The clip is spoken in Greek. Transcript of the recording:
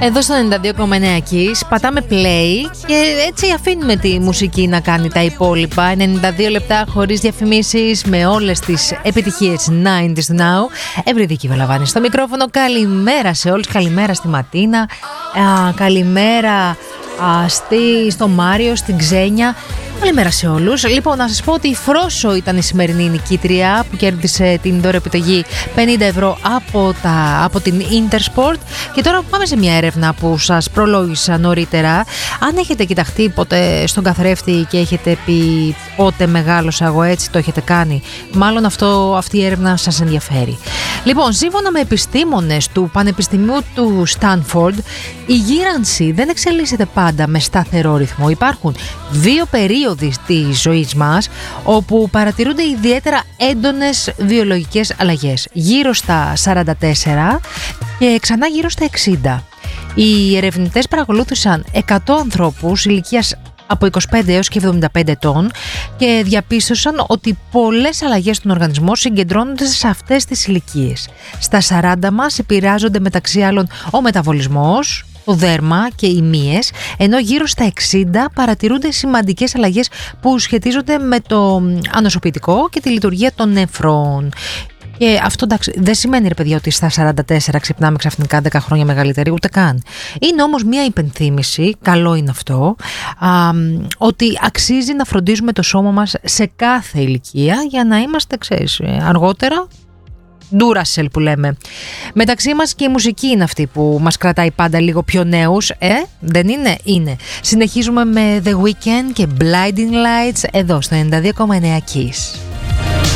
Εδώ στο 92,9 Kiss πατάμε play και έτσι αφήνουμε τη μουσική να κάνει τα υπόλοιπα. 92 λεπτά χωρίς διαφημίσεις με όλες τις επιτυχίες 90's now. Ευρυδική Βαλαβάνη στο μικρόφωνο. Καλημέρα σε όλους, καλημέρα στη Ματίνα, καλημέρα στο Μάριο, στην Ξένια. Καλημέρα σε όλους. Λοιπόν, να σας πω ότι η Φρόσο ήταν η σημερινή νικήτρια που κέρδισε την δώρο επιταγή 50 ευρώ από την Intersport. Και τώρα πάμε σε μια έρευνα που σας προλόγησα νωρίτερα. Αν έχετε κοιταχτεί ποτέ στον καθρέφτη και έχετε πει πότε μεγάλωσα εγώ, έτσι το έχετε κάνει, μάλλον αυτή η έρευνα σας ενδιαφέρει. Λοιπόν, σύμφωνα με επιστήμονες του Πανεπιστημίου του Στάνφορντ, η γύρανση δεν εξελίσσεται πάντα με σταθερό ρυθμό. Υπάρχουν δύο περίοδοι της ζωής μας όπου παρατηρούνται ιδιαίτερα έντονες βιολογικές αλλαγές. Γύρω στα 44 και ξανά γύρω στα 60. Οι ερευνητές παρακολούθησαν 100 ανθρώπους ηλικίας από 25 έως και 75 ετών και διαπίστωσαν ότι πολλές αλλαγές στον οργανισμό συγκεντρώνονται σε αυτές τις ηλικίες. Στα 40 μας επηρεάζονται μεταξύ άλλων ο μεταβολισμός, το δέρμα και οι μύες, ενώ γύρω στα 60 παρατηρούνται σημαντικές αλλαγές που σχετίζονται με το ανοσοποιητικό και τη λειτουργία των νεφρών. Και αυτό εντάξει, δεν σημαίνει ρε παιδιά ότι στα 44 ξυπνάμε ξαφνικά 10 χρόνια μεγαλύτεροι, ούτε καν. Είναι όμως μια υπενθύμηση, καλό είναι αυτό, ότι αξίζει να φροντίζουμε το σώμα μας σε κάθε ηλικία για να είμαστε, ξέρεις, αργότερα Duracell που λέμε. Μεταξύ μας και η μουσική είναι αυτή που μας κρατάει πάντα λίγο πιο νέους, δεν είναι? Είναι. Συνεχίζουμε με The Weeknd και Blinding Lights εδώ στο 92,9 Kiss.